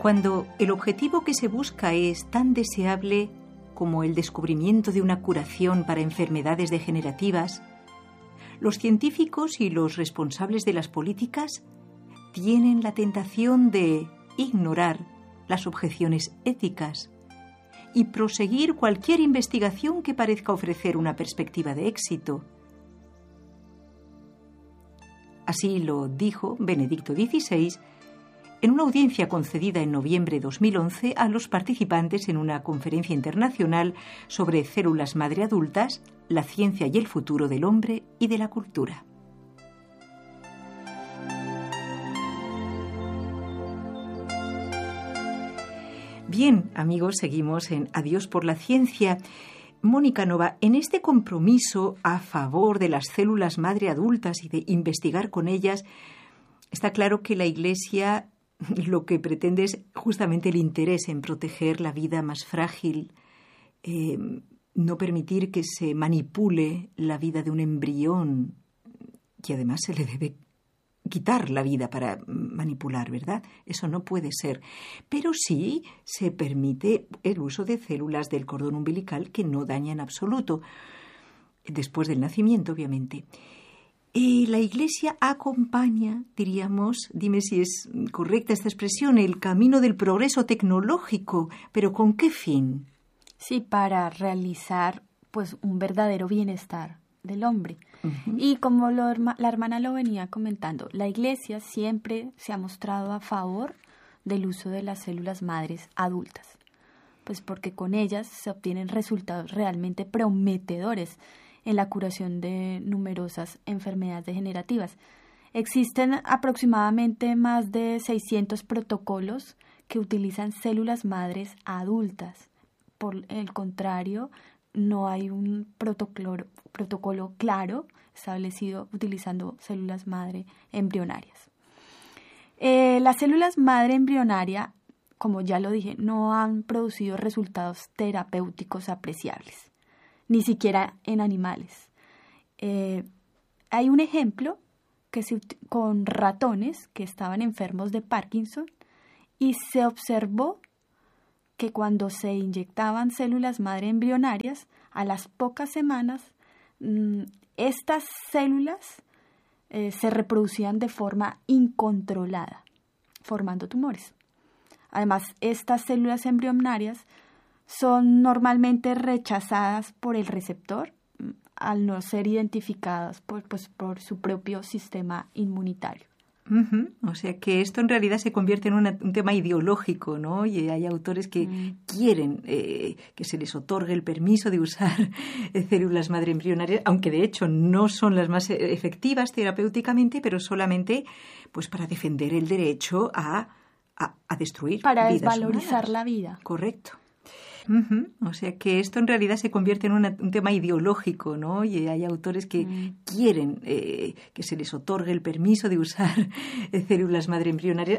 Cuando el objetivo que se busca es tan deseable como el descubrimiento de una curación para enfermedades degenerativas, los científicos y los responsables de las políticas tienen la tentación de ignorar las objeciones éticas y proseguir cualquier investigación que parezca ofrecer una perspectiva de éxito. Así lo dijo Benedicto XVI en una audiencia concedida en noviembre de 2011 a los participantes en una conferencia internacional sobre células madre adultas, la ciencia y el futuro del hombre y de la cultura. Bien, amigos, seguimos en Adiós por la ciencia. Mónica Nova, en este compromiso a favor de las células madre adultas y de investigar con ellas, está claro que la Iglesia lo que pretende es justamente el interés en proteger la vida más frágil, no permitir que se manipule la vida de un embrión, y además se le debe quitar la vida para manipular, ¿verdad? Eso no puede ser. Pero sí se permite el uso de células del cordón umbilical que no dañan en absoluto, después del nacimiento, obviamente. La Iglesia acompaña, diríamos, dime si es correcta esta expresión, el camino del progreso tecnológico, pero ¿con qué fin? Sí, para realizar pues un verdadero bienestar del hombre. Uh-huh. Y como la hermana lo venía comentando, la Iglesia siempre se ha mostrado a favor del uso de las células madres adultas, pues porque con ellas se obtienen resultados realmente prometedores en la curación de numerosas enfermedades degenerativas. Existen aproximadamente más de 600 protocolos que utilizan células madres adultas. Por el contrario, no hay un protocolo claro establecido utilizando células madre embrionarias. Las células madre embrionaria, como ya lo dije, no han producido resultados terapéuticos apreciables, ni siquiera en animales. Hay un ejemplo con ratones que estaban enfermos de Parkinson y se observó que cuando se inyectaban células madre embrionarias, a las pocas semanas, estas células se reproducían de forma incontrolada, formando tumores. Además, estas células embrionarias son normalmente rechazadas por el receptor al no ser identificadas por su propio sistema inmunitario. Uh-huh. O sea que esto en realidad se convierte en un tema ideológico, ¿no? Y hay autores que quieren que se les otorgue el permiso de usar células madre embrionarias, aunque de hecho no son las más efectivas terapéuticamente, pero solamente pues para defender el derecho a destruir para vidas desvalorizar humanas. La vida. Correcto. Uh-huh. O sea que esto en realidad se convierte en un tema ideológico, ¿no? Y hay autores que quieren que se les otorgue el permiso de usar células madre embrionarias,